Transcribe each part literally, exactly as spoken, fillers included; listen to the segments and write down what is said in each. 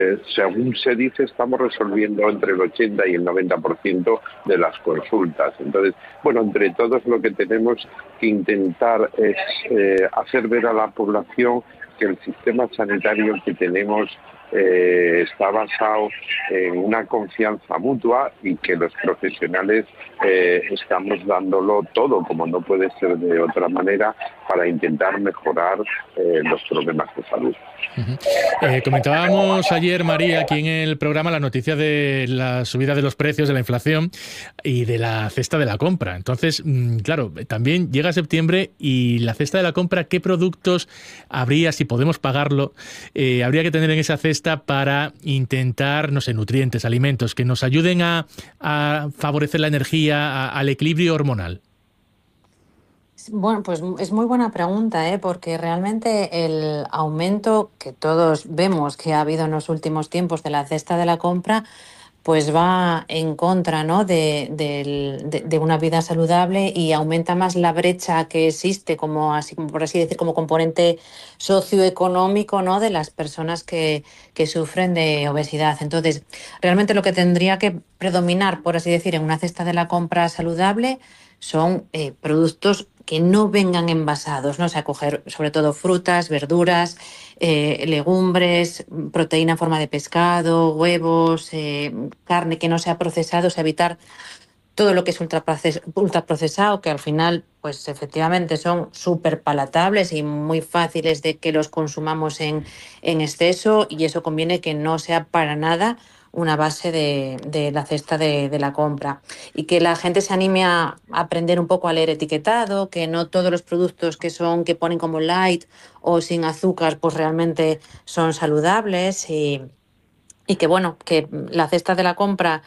Eh, según se dice, estamos resolviendo entre el ochenta y el noventa por ciento de las consultas. Entonces, bueno, entre todos lo que tenemos que intentar es eh, hacer ver a la población que el sistema sanitario que tenemos eh, está basado en una confianza mutua y que los profesionales eh, estamos dándolo todo, como no puede ser de otra manera, para intentar mejorar eh, los problemas de salud. Uh-huh. Eh, comentábamos ayer, María, aquí en el programa la noticia de la subida de los precios, de la inflación y de la cesta de la compra. Entonces, claro, también llega septiembre y la cesta de la compra, ¿qué productos habría, si podemos pagarlo, eh, habría que tener en esa cesta para intentar, no sé, nutrientes, alimentos que nos ayuden a, a favorecer la energía, a, al equilibrio hormonal? Bueno, pues es muy buena pregunta, ¿eh? Porque realmente el aumento que todos vemos que ha habido en los últimos tiempos de la cesta de la compra, pues va en contra, ¿no? de, de, de, de una vida saludable y aumenta más la brecha que existe, como así, por así decir, como componente socioeconómico, ¿no? de las personas que, que sufren de obesidad. Entonces, realmente lo que tendría que predominar, por así decir, en una cesta de la compra saludable son eh, productos que no vengan envasados, ¿no? O sea, coger sobre todo frutas, verduras, eh, legumbres, proteína en forma de pescado, huevos, eh, carne que no sea procesado, o sea, evitar todo lo que es ultraprocesado, que al final, pues efectivamente son súper palatables y muy fáciles de que los consumamos en, en exceso, y eso conviene que no sea para nada una base de, de la cesta de, de la compra, y que la gente se anime a aprender un poco a leer etiquetado, que no todos los productos que son que ponen como light o sin azúcar pues realmente son saludables, y, y que bueno, que la cesta de la compra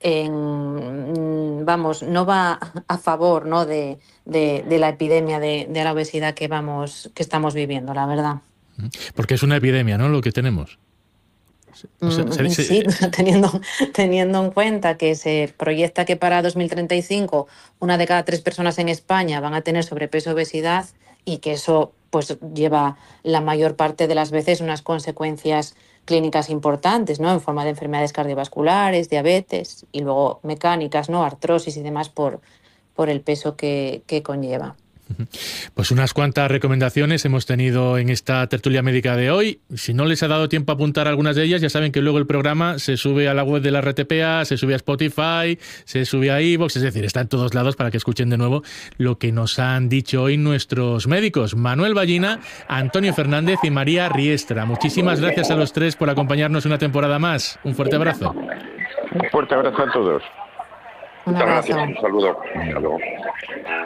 en, vamos, no va a favor, ¿no? de, de, de la epidemia de, de la obesidad que vamos que estamos viviendo, la verdad. Porque es una epidemia, ¿no? Lo que tenemos. O sea, se, se, sí, teniendo, teniendo en cuenta que se proyecta que para dos mil treinta y cinco una de cada tres personas en España van a tener sobrepeso o obesidad, y que eso pues lleva la mayor parte de las veces unas consecuencias clínicas importantes, ¿no? En forma de enfermedades cardiovasculares, diabetes y luego mecánicas, ¿no? Artrosis y demás por, por el peso que, que conlleva. Pues unas cuantas recomendaciones hemos tenido en esta tertulia médica de hoy. Si no les ha dado tiempo a apuntar algunas de ellas, ya saben que luego el programa se sube a la web de la R T P A, se sube a Spotify, se sube a iVoox, es decir, está en todos lados para que escuchen de nuevo lo que nos han dicho hoy nuestros médicos, Manuel Ballina, Antonio Fernández y María Riestra. Muchísimas gracias a los tres por acompañarnos una temporada más. Un fuerte abrazo. Un fuerte abrazo a todos. Un Muchas abrazo. gracias, un saludo. Hasta luego.